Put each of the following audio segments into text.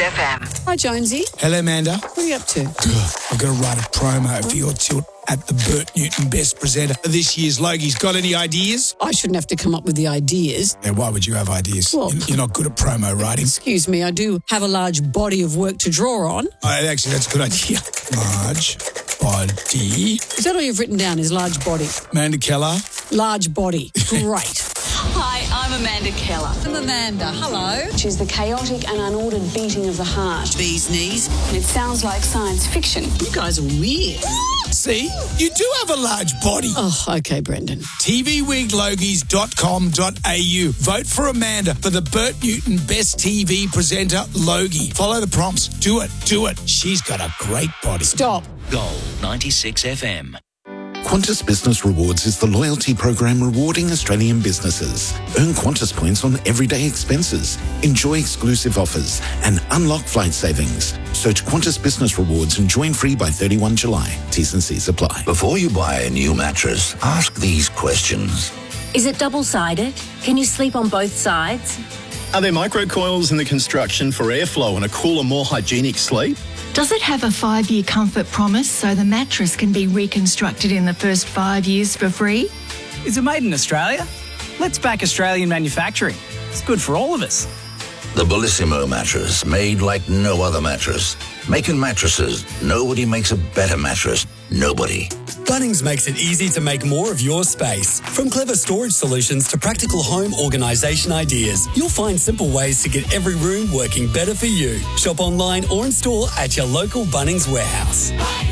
FM. Hi, Jonesy. Hello, Amanda. What are you up to? I've got to write a promo for your tilt at the Bert Newton Best Presenter of this year's Logie's. Got any ideas? I shouldn't have to come up with the ideas. Now, why would you have ideas? Well, You're not good at promo writing. Excuse me, I do have a large body of work to draw on. Actually, that's a good idea. Large body. Is that all you've written down, is large body? Amanda Keller. Large body. Great. Hi, I'm Amanda Keller. I'm Amanda. Hello. Which is the chaotic and unordered beating of the heart. Bee's knees. It sounds like science fiction. You guys are weird. See? You do have a large body. Oh, okay, Brendan. tvwiglogies.com.au. Vote for Amanda for the Bert Newton Best TV Presenter Logie. Follow the prompts. Do it. Do it. She's got a great body. Stop. Gold 96 FM. Qantas Business Rewards is the loyalty program rewarding Australian businesses. Earn Qantas points on everyday expenses, enjoy exclusive offers, and unlock flight savings. Search Qantas Business Rewards and join free by 31 July. T's and C's apply. Before you buy a new mattress, ask these questions. Is it double-sided? Can you sleep on both sides? Are there microcoils in the construction for airflow and a cooler, more hygienic sleep? Does it have a 5-year comfort promise so the mattress can be reconstructed in the first 5 years for free? Is it made in Australia? Let's back Australian manufacturing. It's good for all of us. The Bellissimo mattress, made like no other mattress. Making mattresses, nobody makes a better mattress. Nobody. Bunnings makes it easy to make more of your space. From clever storage solutions to practical home organisation ideas, you'll find simple ways to get every room working better for you. Shop online or in store at your local Bunnings warehouse.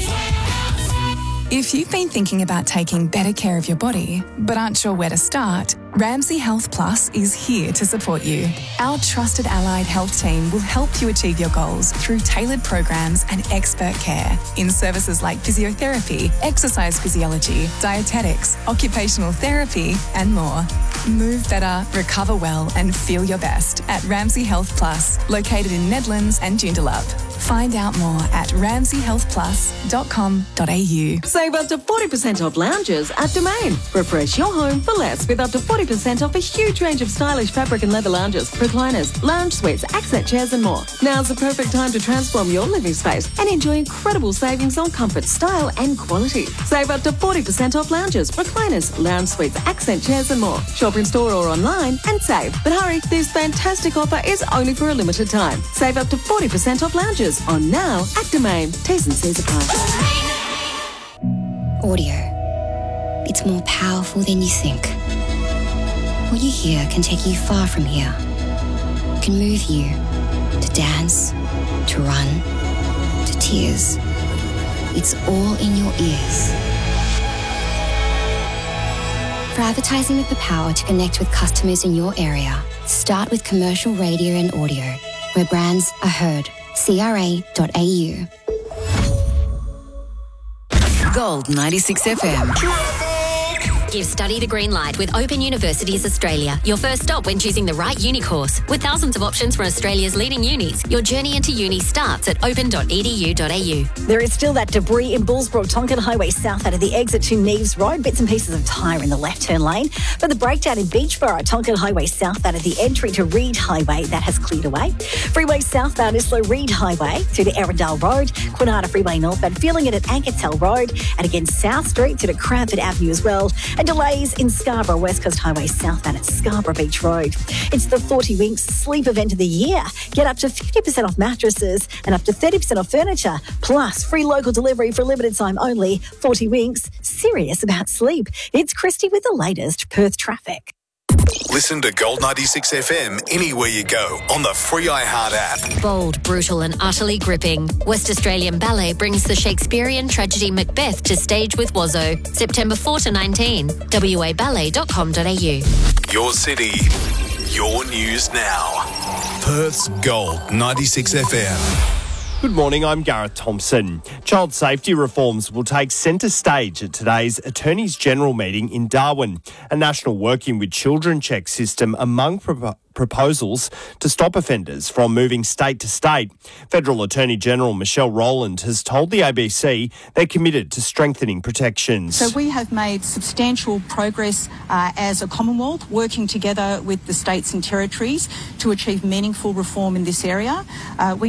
If you've been thinking about taking better care of your body, but aren't sure where to start, Ramsay Health Plus is here to support you. Our trusted allied health team will help you achieve your goals through tailored programs and expert care in services like physiotherapy, exercise physiology, dietetics, occupational therapy, and more. Move better, recover well, and feel your best at Ramsay Health Plus, located in Nedlands and Joondalup. Find out more at ramsayhealthplus.com.au. Save up to 40% off lounges at Domain. Refresh your home for less with up to 40% off a huge range of stylish fabric and leather lounges, recliners, lounge suites, accent chairs and more. Now's the perfect time to transform your living space and enjoy incredible savings on comfort, style and quality. Save up to 40% off lounges, recliners, lounge suites, accent chairs and more. Shop in store or online and save. But hurry, this fantastic offer is only for a limited time. Save up to 40% off lounges on now at Domain. T's and C's apply. Audio. It's more powerful than you think. What you hear can take you far from here. It can move you to dance, to run, to tears. It's all in your ears. For advertising with the power to connect with customers in your area, start with commercial radio and audio, where brands are heard. CRA.au. Gold 96 FM. Give study the green light with Open Universities Australia. Your first stop when choosing the right uni course. With thousands of options from Australia's leading unis, your journey into uni starts at open.edu.au. There is still that debris in Bullsbrook, Tonkin Highway South out of the exit to Neves Road. Bits and pieces of tyre in the left turn lane. But the breakdown in Beachborough, Tonkin Highway South out of the entry to Reed Highway, that has cleared away. Freeway southbound is slow Reed Highway through to Erindale Road. Quinata Freeway northbound, feeling it at Ankertel Road. And again, South Street to Cranford Avenue as well. And delays in Scarborough, West Coast Highway southbound at Scarborough Beach Road. It's the 40 Winks sleep event of the year. Get up to 50% off mattresses and up to 30% off furniture. Plus, free local delivery for a limited time only. 40 Winks, serious about sleep. It's Christy with the latest Perth traffic. Listen to Gold 96 FM anywhere you go on the free iHeart app. Bold, brutal and utterly gripping. West Australian Ballet brings the Shakespearean tragedy Macbeth to stage with Wazzo. September 4 to 19. waballet.com.au. Your city, your news now. Perth's Gold 96 FM. Good morning, I'm Gareth Thompson. Child safety reforms will take centre stage at today's Attorneys General meeting in Darwin. A national working with children check system among proposals to stop offenders from moving state to state. Federal Attorney General Michelle Rowland has told the ABC they're committed to strengthening protections. So we have made substantial progress as a Commonwealth, working together with the states and territories to achieve meaningful reform in this area. We